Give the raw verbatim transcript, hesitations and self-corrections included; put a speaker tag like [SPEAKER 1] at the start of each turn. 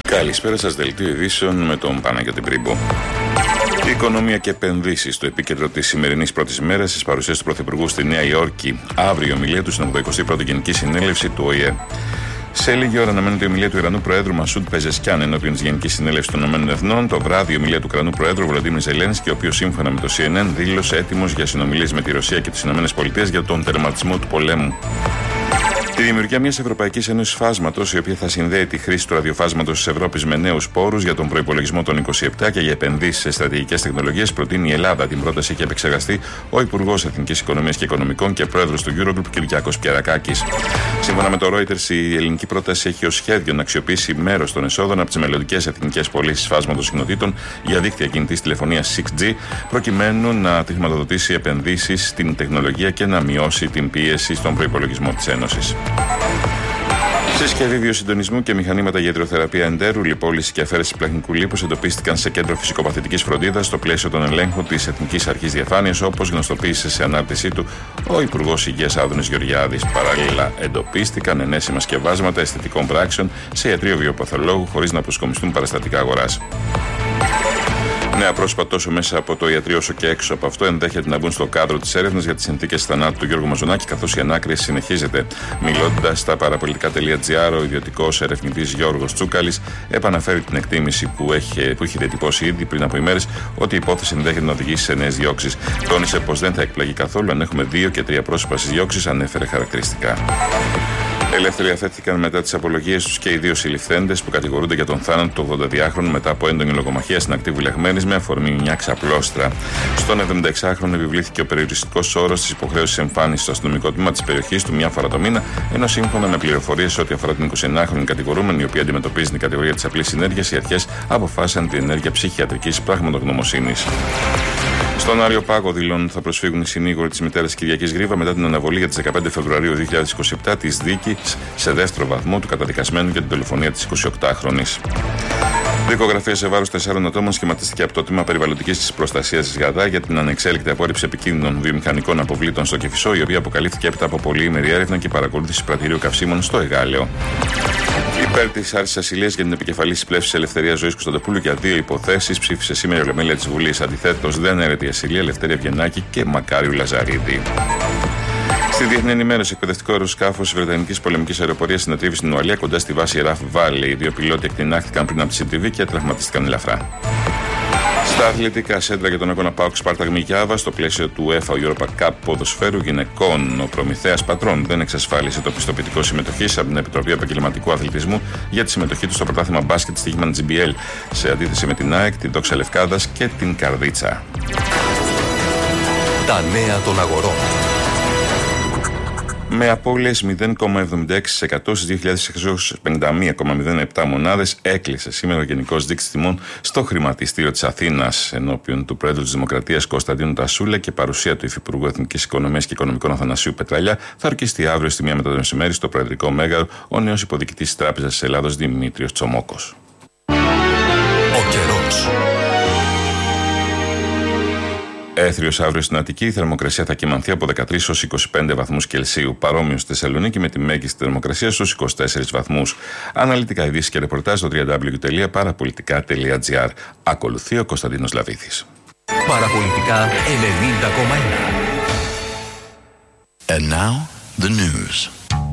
[SPEAKER 1] Καλησπέρα σας, δελτίο ειδήσεων με τον Παναγιώτη Πρίμπο. Η οικονομία και επενδύσεις στο επίκεντρο της σημερινής πρώτης μέρας της παρουσίας του Πρωθυπουργού στη Νέα Υόρκη. Αύριο η ομιλία του στην ογδοηκοστή πρώτη Γενική Συνέλευση του Ο Η Ε. Σε λίγη ώρα αναμένεται η ομιλία του Ιρανού Προέδρου Μασούντ Πεζεσκιάν ενώπιον της Γενικής Συνέλευσης των Ηνωμένων Εθνών. Το βράδυ η ομιλία του Ουκρανού Προέδρου Βολοντίμιρ Ζελένσκι, ο οποίος σύμφωνα με το Σι Εν Εν δήλωσε έτοιμος για συνομιλίες με τη Ρωσία και τις Ηνωμένες Πολιτείες για τον τερματισμό του πολέμου. Τη δημιουργία μιας Ευρωπαϊκής Ένωσης Φάσματος, η οποία θα συνδέει τη χρήση του ραδιοφάσματος της Ευρώπης με νέους πόρους για τον προϋπολογισμό των είκοσι επτά και για επενδύσεις σε στρατηγικές τεχνολογίες, προτείνει η Ελλάδα. Την πρόταση έχει επεξεργαστεί ο Υπουργός Εθνικής Οικονομίας και Οικονομικών και Πρόεδρος του Eurogroup, Κυριάκος Πιερακάκης. Σύμφωνα με το Reuters, η ελληνική πρόταση έχει ως σχέδιο να αξιοποιήσει μέρος των εσόδων από τις μελλοντικές εθνικές πωλήσεις φάσματος συχνοτήτων για δίκτυα κινητής τηλεφωνίας σιξ τζι, προκειμένου να τη χρηματοδοτήσει επενδύσεις στην τεχνολογία και να μειώσει την πίεση στον προϋπολογισμό της Ένωσης. Συσκευή βιοσυντονισμού και μηχανήματα για υδροθεραπεία εντέρου, λιπόλυση και αφαίρεση πλαχνικού λίπους εντοπίστηκαν σε κέντρο φυσικοπαθητικής φροντίδας στο πλαίσιο των ελέγχων της Εθνικής Αρχής Διαφάνειας, όπως γνωστοποίησε σε ανάρτησή του ο Υπουργός Υγείας Άδωνης Γεωργιάδης. Παράλληλα, εντοπίστηκαν ενέσιμα σκευάσματα αισθητικών πράξεων σε ιατρείο βιοπαθολόγου χωρίς να προσκομιστούν παραστατικά αγοράς. Νέα πρόσωπα τόσο μέσα από το ιατρείο όσο και έξω από αυτό ενδέχεται να μπουν στο κάδρο της έρευνας για τις συνθήκες θανάτου του Γιώργου Μαζονάκη, καθώς η ανάκριση συνεχίζεται. Μιλώντας στα παραπολιτικά τελεία τζι άρ, ο ιδιωτικός ερευνητής Γιώργος Τσούκαλης επαναφέρει την εκτίμηση που έχει, που έχει διατυπώσει ήδη πριν από ημέρες ότι η υπόθεση ενδέχεται να οδηγήσει σε νέες διώξεις. Τόνισε πως δεν θα εκπλαγεί καθόλου αν έχουμε δύο και τρία πρόσωπα στις διώξεις, ανέφερε χαρακτηριστικά. Ελεύθεροι αφέθηκαν μετά τις απολογίες τους και οι δύο συλληφθέντες που κατηγορούνται για τον θάνατο του ογδονταετιάχρονου μετά από έντονη λογομαχία στην ακτή Βουλεχμένης με αφορμή μια ξαπλώστρα. Στον εβδομηνταεξάχρονο επιβλήθηκε ο περιοριστικός όρος της υποχρέωσης εμφάνισης στο αστυνομικό τμήμα της περιοχής του μια φορά το μήνα, ενώ σύμφωνα με πληροφορίες ό,τι αφορά την εικοσιεννιάχρονη κατηγορούμενη, η οποία αντιμετωπίζει την κατηγορία της απλής συνέργειας, οι αρχές αποφάσισαν την ενέργεια ψυχιατρικής πραγματογνωμοσύνης. Στον Άριο Πάγο δηλώνουν θα προσφύγουν οι συνήγοροι της μητέρας Κυριακής Γρίβα μετά την αναβολή για τις δεκαπέντε Φεβρουαρίου δύο χιλιάδες είκοσι επτά της δίκης σε δεύτερο βαθμό του καταδικασμένου για την δολοφονία της εικοσιοκτάχρονης. Δικογραφία σε βάρος τεσσάρων ατόμων σχηματίστηκε από το Τμήμα Περιβαλλοντικής της Προστασίας της ΓΑΔΑ για την ανεξέλεκτη απόρριψη επικίνδυνων βιομηχανικών αποβλήτων στο Κηφισό, η οποία αποκαλύφθηκε έπειτα από πολυήμερη έρευνα και παρακολούθηση πρατηρίου καυσίμων στο Εγάλεο. Υπέρ της άρσης ασυλίας για την επικεφαλής της Πλεύσης Ελευθερίας Ζωής Κωνσταντοπούλου για δύο υποθέσεις ψήφισε σήμερα η Ολομέλεια της Βουλής. Αντιθέτως, δεν έρεται η ασυλία Ελευθερία Βιεννάκη και Μακάριου Λαζαρίδη. Στη διεθνή ενημέρωση, εκπαιδευτικό αεροσκάφος της Βρετανικής Πολεμικής Αεροπορίας συνετρίβει στην Ουαλία κοντά στη βάση Ραφ Βάλι. Οι δύο πιλότοι εκτινάχθηκαν πριν από τη συντριβή και τραυματίστηκαν ελαφρά. Στα αθλητικά σέντρα για τον αγώνα ΠΑΟΚ Σπάρτα Γμικιάβα, στο πλαίσιο του UEFA Europa Cup ποδοσφαίρου γυναικών, ο Προμηθέας Πατρών δεν εξασφάλισε το πιστοποιητικό συμμετοχής από την Επιτροπή Επαγγελματικού Αθλητισμού για τη συμμετοχή του στο πρωτάθλημα μπάσκετ Στίγμαν τζι μπι ελ, σε αντίθεση με την ΑΕΚ, την Δόξα Λευκάδας και την Καρδίτσα.
[SPEAKER 2] Τα νέα των αγορών.
[SPEAKER 1] Με απώλειες μηδέν κόμμα εβδομήντα έξι τοις εκατό στις δύο χιλιάδες εξακόσιες πενήντα μία κόμμα μηδέν επτά μονάδες, έκλεισε σήμερα ο Γενικός Δείκτης Τιμών στο χρηματιστήριο της Αθήνας, ενώπιον του Πρόεδρου της Δημοκρατίας Κωνσταντίνου Τασούλα και παρουσία του Υφυπουργού Εθνικής Οικονομίας και Οικονομικών Αθανασίου Πετραλιά, θα ορκιστεί αύριο στη μία μετά το μεσημέρι στο Προεδρικό Μέγαρο ο νέος υποδιοικητής της Τράπεζας της Ελλάδος Δημήτριος Τσομόκος.
[SPEAKER 2] Ο καιρός.
[SPEAKER 1] Έθριος αύριο στην Αττική, η θερμοκρασία θα κυμανθεί από δεκατρείς έως είκοσι πέντε βαθμούς Κελσίου. Παρόμοιο στη Θεσσαλονίκη με τη μέγιστη θερμοκρασία στους είκοσι τέσσερις βαθμούς. Αναλυτικά ειδήσεις και ρεπορτάζ στο double-u double-u double-u τελεία παραπολιτικά τελεία τζι άρ. Ακολουθεί ο Κωνσταντίνος Λαβήθης.
[SPEAKER 2] Παραπολιτικά ενενήντα κόμμα ένα. And now the news.